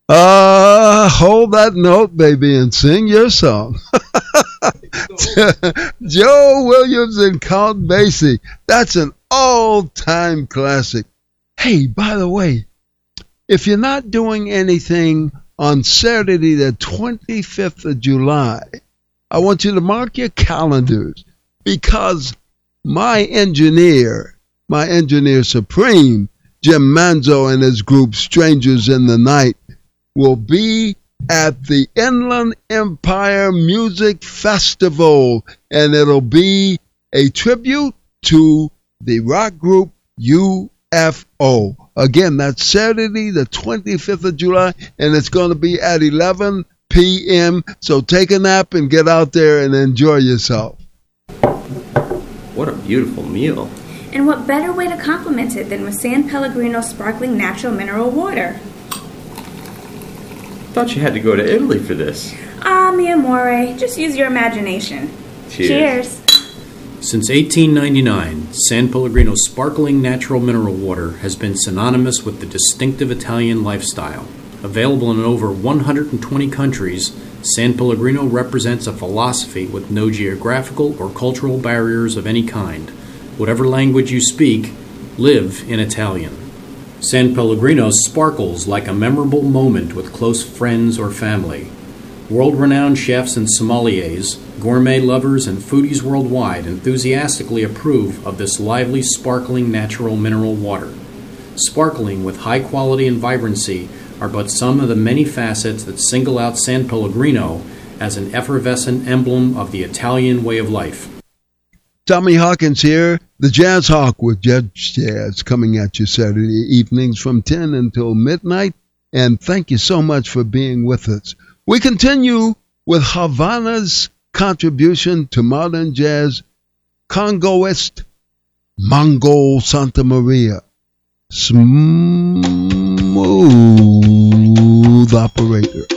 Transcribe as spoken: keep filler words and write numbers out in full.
Uh, hold that note, baby, and sing your song. Joe Williams and Count Basie. That's an all-time classic. Hey, by the way, if you're not doing anything on Saturday, the twenty-fifth of July, I want you to mark your calendars because my engineer, my engineer supreme, Jim Manzo and his group Strangers in the Night, will be at the Inland Empire Music Festival, and it'll be a tribute to the rock group U F O. Again, that's Saturday, the twenty-fifth of July, and it's going to be at eleven p.m., so take a nap and get out there and enjoy yourself. What a beautiful meal. And what better way to compliment it than with San Pellegrino sparkling natural mineral water? Thought you had to go to Italy for this. Ah, mi amore, just use your imagination. Cheers. Cheers. Since eighteen ninety-nine, San Pellegrino sparkling natural mineral water has been synonymous with the distinctive Italian lifestyle. Available in over one hundred twenty countries, San Pellegrino represents a philosophy with no geographical or cultural barriers of any kind. Whatever language you speak, live in Italian. San Pellegrino sparkles like a memorable moment with close friends or family. World-renowned chefs and sommeliers, gourmet lovers, and foodies worldwide enthusiastically approve of this lively, sparkling natural mineral water. Sparkling with high quality and vibrancy are but some of the many facets that single out San Pellegrino as an effervescent emblem of the Italian way of life. Tommy Hawkins here, the Jazz Hawk with Judge Jazz, coming at you Saturday evenings from ten until midnight. And thank you so much for being with us. We continue with Havana's contribution to modern jazz, Congoist Mongol Santa Maria. Smooth operator.